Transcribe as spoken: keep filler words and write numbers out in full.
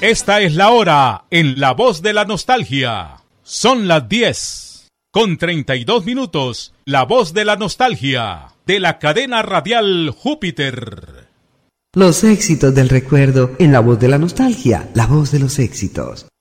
Esta es la hora en La Voz de la Nostalgia. Son las diez con treinta y dos minutos. La Voz de la Nostalgia de la cadena radial Júpiter. Los éxitos del recuerdo en La Voz de la Nostalgia, la voz de los éxitos.